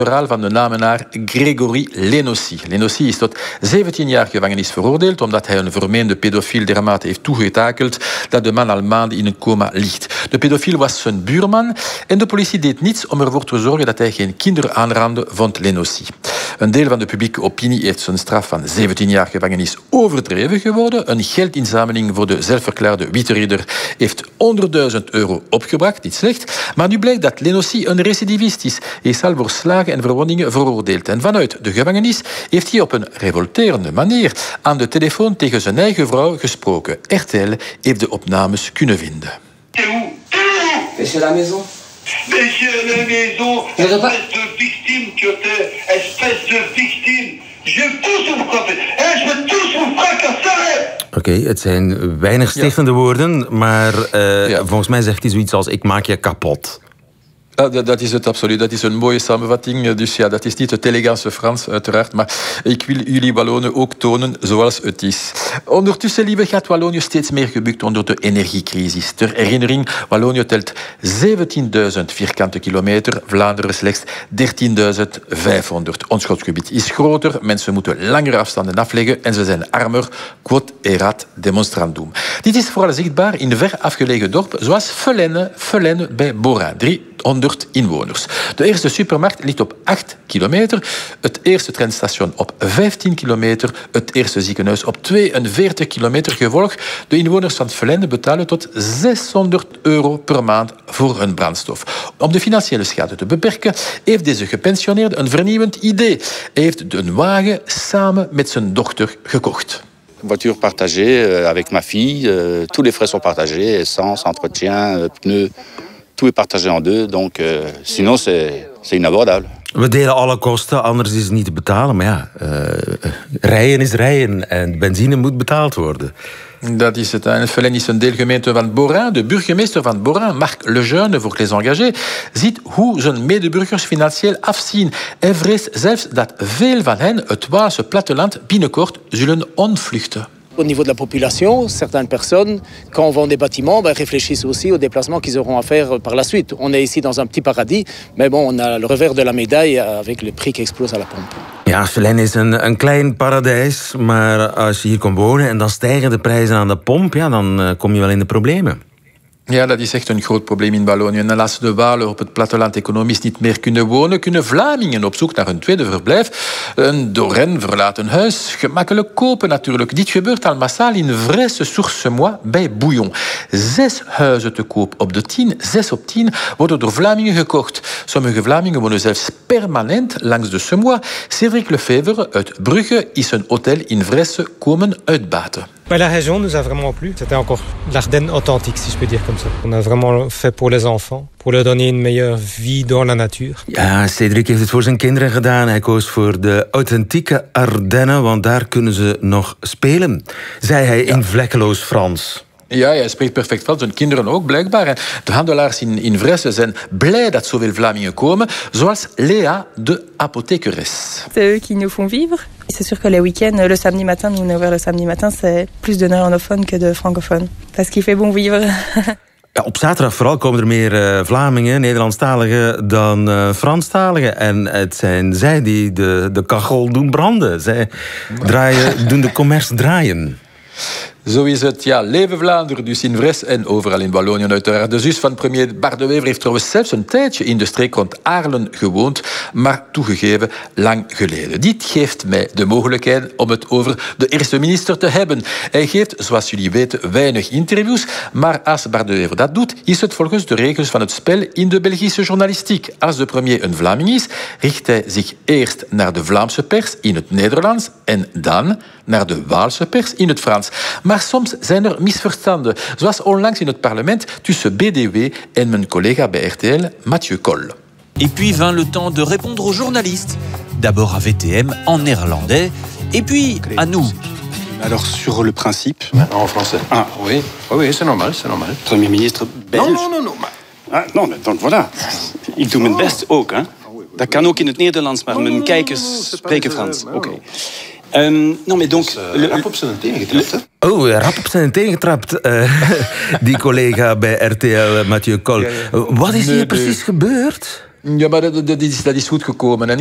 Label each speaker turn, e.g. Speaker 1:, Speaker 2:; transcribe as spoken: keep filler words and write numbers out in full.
Speaker 1: Verhaal van de namenaar Grégory Lenossi. Lenossi is tot zeventien jaar gevangenis veroordeeld omdat hij een vermeende pedofiel dermate heeft toegetakeld dat de man al maanden in een coma ligt. De pedofiel was zijn buurman en de politie deed niets om ervoor te zorgen dat hij geen kinderen aanrandde, vond Lenossi. Een deel van de publieke opinie heeft zijn straf van zeventien jaar gevangenis overdreven geworden. Een geldinzameling voor de zelfverklaarde witte ridder heeft honderdduizend euro opgebracht, niet slecht. Maar nu blijkt dat Lenossi een recidivist is. Hij is al voor slagen en verwondingen veroordeeld. En vanuit de gevangenis heeft hij op een revolterende manier aan de telefoon tegen zijn eigen vrouw gesproken. R T L heeft de opnames kunnen vinden.
Speaker 2: T'es où?
Speaker 3: C'est chez la maison.
Speaker 2: Mais chez la maison, espèce de victime que t'es, espèce de victime. Je vais tout souffrir. Et je vais tout souffrir.
Speaker 4: Oké, okay, het zijn weinig stichtende ja. woorden, maar uh, ja. volgens mij zegt hij zoiets als ik maak je kapot.
Speaker 1: Ja, dat is het absoluut. Dat is een mooie samenvatting. Dus ja, dat is niet het elegante Frans, uiteraard. Maar ik wil jullie Wallonen ook tonen zoals het is. Ondertussen, lieve, gaat Wallonië steeds meer gebukt onder de energiecrisis. Ter herinnering, Wallonië telt zeventienduizend vierkante kilometer. Vlaanderen slechts dertienduizend vijfhonderd. Ons schotgebied is groter. Mensen moeten langere afstanden afleggen. En ze zijn armer. Quod erat demonstrandum. Dit is vooral zichtbaar in ver afgelegen dorpen zoals Fellene, Fellene bij Bora. driehonderd inwoners. De eerste supermarkt ligt op acht kilometer. Het eerste treinstation op vijftien kilometer. Het eerste ziekenhuis op tweeënveertig kilometer. Gevolg, de inwoners van Fellene betalen tot zeshonderd euro per maand voor hun brandstof. Om de financiële schade te beperken, heeft deze gepensioneerde een vernieuwend idee. Hij heeft een wagen samen met zijn dochter gekocht.
Speaker 5: Voiture partagée euh, avec ma fille. Euh, tous les frais sont partagés. Essence, entretien, euh, pneus. Tout est partagé en deux. Donc, euh, sinon, c'est, c'est inabordable.
Speaker 4: We delen alle kosten, anders is het niet te betalen. Maar ja, uh, rijden is rijden en benzine moet betaald worden.
Speaker 1: Dat is het. En Fellene is een deelgemeente van Borin. De burgemeester van Borin, Marc Lejeune, voor Les Engagés, ziet hoe zijn medeburgers financieel afzien. Hij vreest zelfs dat veel van hen het Waalse platteland binnenkort zullen ontvluchten.
Speaker 6: Au niveau de la population, certaines personnes, quand on vend des bâtiments, ben, réfléchissent aussi aux déplacements qu'ils auront à faire par la suite. On est ici dans un petit paradis, mais bon, on a le revers de la médaille avec le prix qui explose à la pompe.
Speaker 4: Ja, Fellene is een, een klein paradijs, maar als je hier komt wonen en dan stijgen de prijzen aan de pomp, ja, dan uh, kom je wel in de problemen.
Speaker 1: Ja, dat is echt een groot probleem in Wallonië. En als de Walen op het platteland economisch niet meer kunnen wonen, kunnen Vlamingen op zoek naar een tweede verblijf een door hen verlaten huis gemakkelijk kopen natuurlijk. Dit gebeurt al massaal in Vresse-sur-Semois bij Bouillon. Zes huizen te koop op de tien, zes op tien, worden door Vlamingen gekocht. Sommige Vlamingen wonen zelfs permanent langs de Semois. Cédric Lefevre uit Brugge is een hotel in Vresse komen uitbaten.
Speaker 7: La région nous a vraiment plu. C'était encore l'Ardenne authentique, si je peux dire comme ça. On a vraiment fait pour les enfants, pour leur donner une meilleure vie dans la nature.
Speaker 4: Ja, Cédric heeft het voor zijn kinderen gedaan. Hij koos voor de authentieke Ardennen, want daar kunnen ze nog spelen, zei hij in ja. vlekkeloos Frans.
Speaker 1: Ja, hij spreekt perfect Frans. Zijn kinderen ook, blijkbaar. En de handelaars in, in Vresse zijn blij dat zoveel Vlamingen komen, zoals Léa, de apothekeres.
Speaker 8: C'est eux qui nous font vivre. C'est sûr que les week-ends, le samedi matin, nous on est ouvert le samedi matin, c'est plus de néerlandophones que de francophones. Parce qu'il fait bon vivre.
Speaker 4: Ja, op zaterdag vooral komen er meer uh, Vlamingen, Nederlandstaligen, dan uh, Franstaligen. En het zijn zij die de, de kachel doen branden. Zij draaien, doen de commerce draaien.
Speaker 1: Zo is het, ja, leven Vlaanderen, dus in Vresse en overal in Wallonië uiteraard. De zus van premier Bart de Wever heeft trouwens zelfs een tijdje in de streek rond Aarlen gewoond, maar toegegeven lang geleden. Dit geeft mij de mogelijkheid om het over de eerste minister te hebben. Hij geeft, zoals jullie weten, weinig interviews, maar als Bart de Wever dat doet, is het volgens de regels van het spel in de Belgische journalistiek. Als de premier een Vlaming is, richt hij zich eerst naar de Vlaamse pers in het Nederlands en dan naar de Waalse pers in het Frans. Maar soms zijn er misverstanden, zoals onlangs in het parlement tussen B D W en mijn collega bij R T L, Mathieu Col.
Speaker 9: Et puis vint le temps de répondre aux journalistes. D'abord à V T M en néerlandais, et puis à nous.
Speaker 10: Alors sur le principe...
Speaker 11: En français.
Speaker 10: Ah oui,
Speaker 11: oui, oui c'est normal, c'est normal.
Speaker 10: Premier ministre Belge.
Speaker 11: Non, non, non, non. Maar...
Speaker 10: Ah, non, donc voilà. Ik doe mijn best ook, hè. Dat kan ook in het Nederlands, maar mijn kijkers spreken Frans. Oké. Okay. Um, non, mais donc,
Speaker 11: dus, uh, le, rap op zijn teen getrapt,
Speaker 4: hè? Oh, rap op zijn teen getrapt. Uh, die collega bij R T L, Mathieu Col. Ja, ja. Wat is hier nee, precies nee. gebeurd?
Speaker 1: Ja, maar dat, dat, is, dat is goed gekomen. En